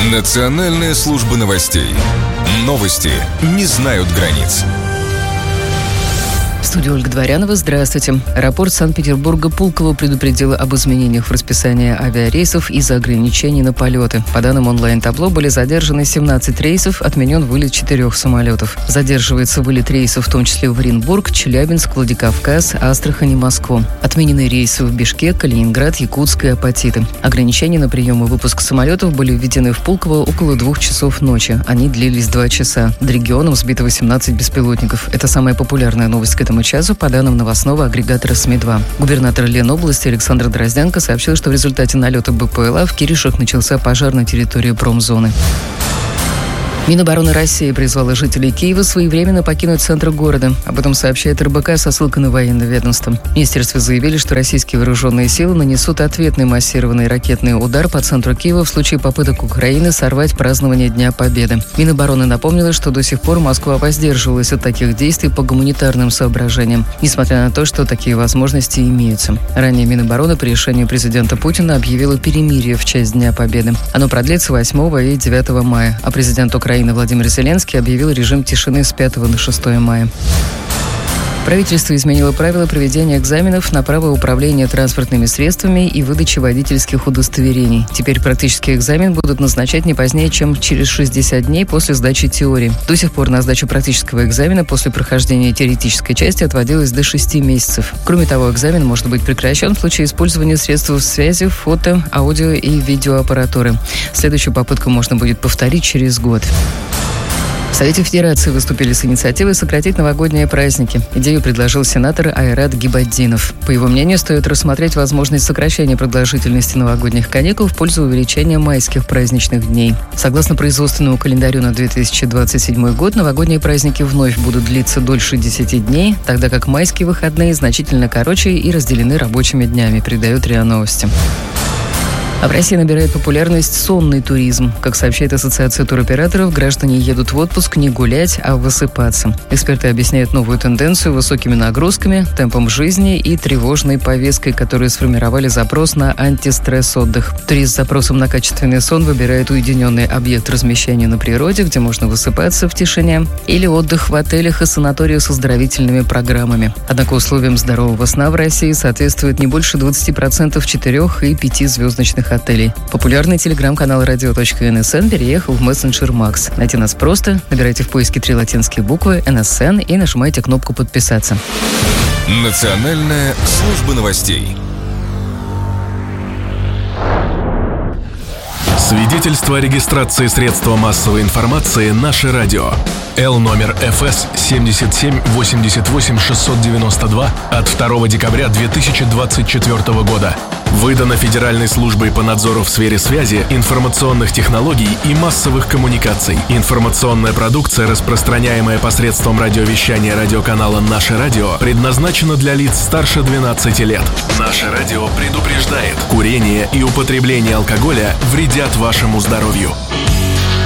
Национальная служба новостей. Новости не знают границ. В студии Ольга Дворянова. Здравствуйте. Аэропорт Санкт-Петербурга Пулково предупредил об изменениях в расписании авиарейсов из-за ограничений на полеты. По данным онлайн-табло, были задержаны 17 рейсов, отменен вылет 4 самолетов. Задерживается вылет рейсов, в том числе в Оренбург, Челябинск, Владикавказ, Астрахань и Москву. Отменены рейсы в Бишкек, Калининград, Якутск и Апатиты. Ограничения на прием и выпуск самолетов были введены в Пулково около 2 часов ночи. Они длились 2 часа. Над регионом сбито 18 беспилотников. Это самая популярная новость к этому часу, по данным новостного агрегатора СМИ-2. Губернатор Ленобласти Александр Дрозденко сообщил, что в результате налета БПЛА в Киришах начался пожар на территории промзоны. Минобороны России призвала жителей Киева своевременно покинуть центр города. Об этом сообщает РБК со ссылкой на военное ведомство. В министерстве заявили, что российские вооруженные силы нанесут ответный массированный ракетный удар по центру Киева в случае попыток Украины сорвать празднование Дня Победы. Минобороны напомнила, что до сих пор Москва воздерживалась от таких действий по гуманитарным соображениям, несмотря на то, что такие возможности имеются. Ранее Минобороны по решению президента Путина объявила перемирие в честь Дня Победы. Оно продлится 8 и 9 мая, а президент Украины Владимир Зеленский объявил режим тишины с 5 на 6 мая. Правительство изменило правила проведения экзаменов на право управления транспортными средствами и выдачи водительских удостоверений. Теперь практический экзамен будут назначать не позднее, чем через 60 дней после сдачи теории. До сих пор на сдачу практического экзамена после прохождения теоретической части отводилось до 6 месяцев. Кроме того, экзамен может быть прекращен в случае использования средств связи, фото, аудио и видеоаппаратуры. Следующую попытку можно будет повторить через год. В Совете Федерации выступили с инициативой сократить новогодние праздники. Идею предложил сенатор Айрат Гибаддинов. По его мнению, стоит рассмотреть возможность сокращения продолжительности новогодних каникул в пользу увеличения майских праздничных дней. Согласно производственному календарю на 2027 год, новогодние праздники вновь будут длиться дольше 10 дней, тогда как майские выходные значительно короче и разделены рабочими днями, передает РИА Новости. А в России набирает популярность сонный туризм. Как сообщает Ассоциация туроператоров, граждане едут в отпуск не гулять, а высыпаться. Эксперты объясняют новую тенденцию высокими нагрузками, темпом жизни и тревожной повесткой, которые сформировали запрос на антистресс-отдых. Турист с запросом на качественный сон выбирает уединенный объект размещения на природе, где можно высыпаться в тишине, или отдых в отелях и санаториях с оздоровительными программами. Однако условиям здорового сна в России соответствует не больше 20% 4- и 5-звездочных отелей. Популярный телеграм-канал radio.nsn переехал в мессенджер Макс. Найти нас просто. Набирайте в поиске 3 латинские буквы НСН и нажимайте кнопку «Подписаться». Национальная служба новостей. Свидетельство о регистрации средства массовой информации «Наше радио». Л номер ФС 77 88 692 от 2 декабря 2024 года. Выдано Федеральной службой по надзору в сфере связи, информационных технологий и массовых коммуникаций. Информационная продукция, распространяемая посредством радиовещания радиоканала «Наше радио», предназначена для лиц старше 12 лет. «Наше радио» предупреждает: курение и употребление алкоголя вредят вашему здоровью.